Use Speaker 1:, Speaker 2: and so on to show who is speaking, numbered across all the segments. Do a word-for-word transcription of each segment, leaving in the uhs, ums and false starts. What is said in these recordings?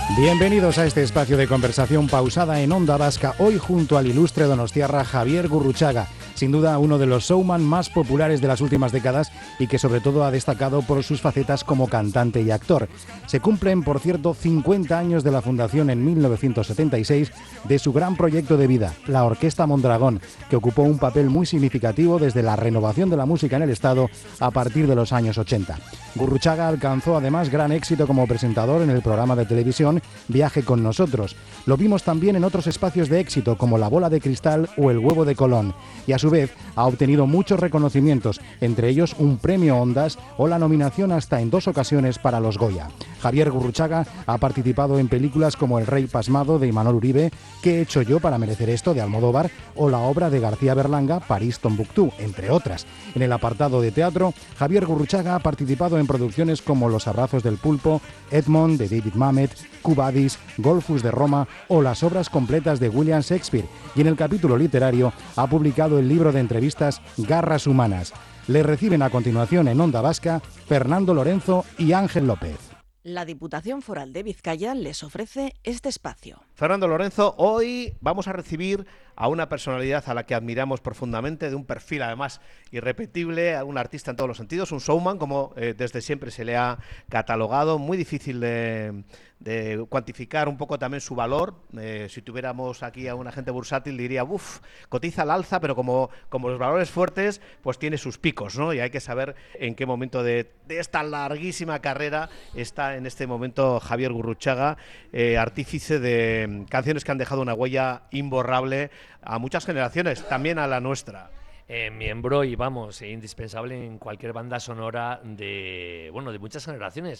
Speaker 1: Bienvenidos a este espacio de conversación pausada en Onda Vasca, hoy junto al ilustre donostiarra Javier Gurruchaga, sin duda uno de los showman más populares de las últimas décadas y que sobre todo ha destacado por sus facetas como cantante y actor. Se cumplen, por cierto, cincuenta años de la fundación en mil novecientos setenta y seis de su gran proyecto de vida, la Orquesta Mondragón, que ocupó un papel muy significativo desde la renovación de la música en el Estado a partir de los años ochenta. Gurruchaga alcanzó además gran éxito como presentador en el programa de televisión Viaje con nosotros. Lo vimos también en otros espacios de éxito como La Bola de Cristal o El Huevo de Colón, y a su vez ha obtenido muchos reconocimientos, entre ellos un premio Ondas o la nominación hasta en dos ocasiones para los Goya. Javier Gurruchaga ha participado en películas como El Rey Pasmado de Imanol Uribe, ¿Qué he hecho yo para merecer esto?, de Almodóvar, o la obra de García Berlanga, París Tombuctú, entre otras. En el apartado de teatro, Javier Gurruchaga ha participado en producciones como Los Abrazos del Pulpo, Edmond de David Mamet, Cubadis, Golfus de Roma o las obras completas de William Shakespeare, y en el capítulo literario ha publicado el libro de entrevistas Garras Humanas. Le reciben a continuación en Onda Vasca Fernando Lorenzo y Ángel López.
Speaker 2: La Diputación Foral de Vizcaya les ofrece este espacio.
Speaker 3: Fernando Lorenzo, hoy vamos a recibir a una personalidad a la que admiramos profundamente, de un perfil además irrepetible, a un artista en todos los sentidos, un showman, como eh, desde siempre se le ha catalogado, muy difícil de, de cuantificar un poco también su valor. Eh, si tuviéramos aquí a un agente bursátil diría, uff, cotiza al alza, pero como, como los valores fuertes, pues tiene sus picos, ¿no? Y hay que saber en qué momento de, de esta larguísima carrera está en este momento Javier Gurruchaga, eh, artífice de canciones que han dejado una huella imborrable a muchas generaciones, también a la nuestra.
Speaker 4: Eh, miembro y vamos, eh, indispensable en cualquier banda sonora de, bueno, de muchas generaciones.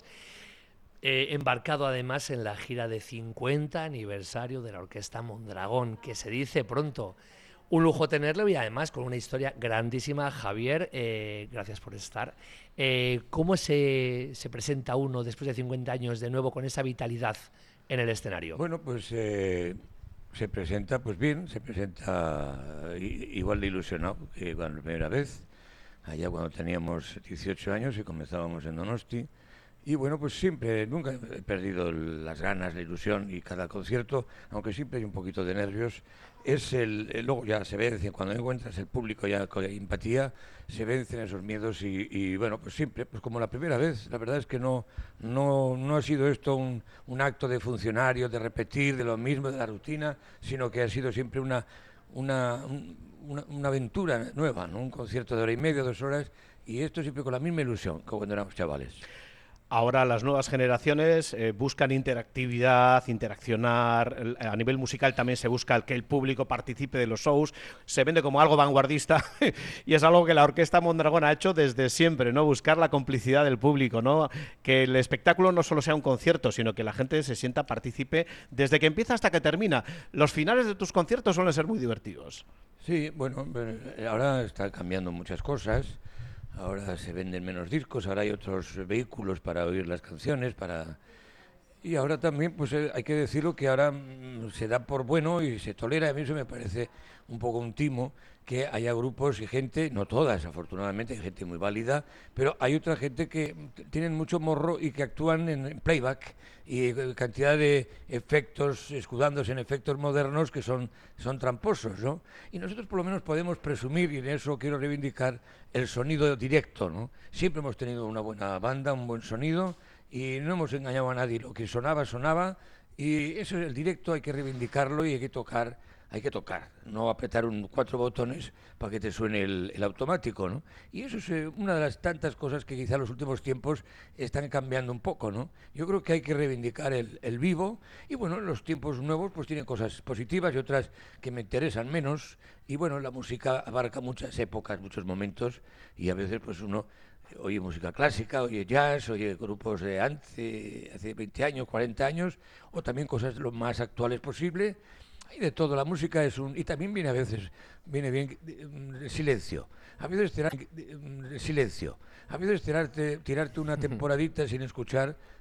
Speaker 4: Eh, embarcado además en la gira de cincuenta aniversario de la Orquesta Mondragón, que se dice pronto. Un lujo tenerlo y además con una historia grandísima. Javier, eh, gracias por estar. Eh, ¿Cómo se, se presenta uno después de cincuenta años de nuevo con esa vitalidad en el escenario?
Speaker 5: Bueno, pues eh, se presenta pues bien, se presenta igual de ilusionado que cuando la primera vez, allá cuando teníamos dieciocho años y comenzábamos en Donosti. Y bueno, pues siempre, nunca he perdido las ganas, la ilusión, y cada concierto, aunque siempre hay un poquito de nervios, es el, el luego ya se vence, cuando encuentras el público ya con empatía, se vencen esos miedos y, y bueno, pues siempre, pues como la primera vez, la verdad es que no, no, no ha sido esto un, un acto de funcionario, de repetir de lo mismo, de la rutina, sino que ha sido siempre una, una, una, una aventura nueva, ¿no? Un concierto de hora y media, dos horas, y esto siempre con la misma ilusión que cuando éramos chavales.
Speaker 3: Ahora las nuevas generaciones eh, buscan interactividad, interaccionar, a nivel musical también se busca que el público participe de los shows, se vende como algo vanguardista y es algo que la Orquesta Mondragón ha hecho desde siempre, ¿no? Buscar la complicidad del público, ¿no? Que el espectáculo no solo sea un concierto, sino que la gente se sienta partícipe desde que empieza hasta que termina. Los finales de tus conciertos suelen ser muy divertidos.
Speaker 5: Sí, bueno, ahora están cambiando muchas cosas. Ahora se venden menos discos, ahora hay otros vehículos para oír las canciones, para y ahora también, pues eh, hay que decirlo que ahora mmm, se da por bueno y se tolera. A mí eso me parece un poco un timo, que haya grupos y gente, no todas, afortunadamente, hay gente muy válida, pero hay otra gente que tienen mucho morro y que actúan en, en playback y eh, cantidad de efectos, escudándose en efectos modernos que son, son tramposos, ¿no? Y nosotros por lo menos podemos presumir, y en eso quiero reivindicar, el sonido directo, ¿no? Siempre hemos tenido una buena banda, un buen sonido, y no hemos engañado a nadie. Lo que sonaba, sonaba, y eso es el directo, hay que reivindicarlo y hay que tocar, hay que tocar, no apretar un, cuatro botones para que te suene el, el automático, ¿no? Y eso es eh, una de las tantas cosas que quizá en los últimos tiempos están cambiando un poco, ¿no? Yo creo que hay que reivindicar el, el vivo, y bueno, los tiempos nuevos pues tienen cosas positivas y otras que me interesan menos, y bueno, la música abarca muchas épocas, muchos momentos, y a veces pues uno oye música clásica, oye jazz, oye grupos de antes, hace veinte años, cuarenta años, o también cosas lo más actuales posible. Hay de todo, la música es un... Y también viene a veces, viene bien de silencio. A veces tirar, de silencio. A veces tirarte, tirarte una temporadita sin escuchar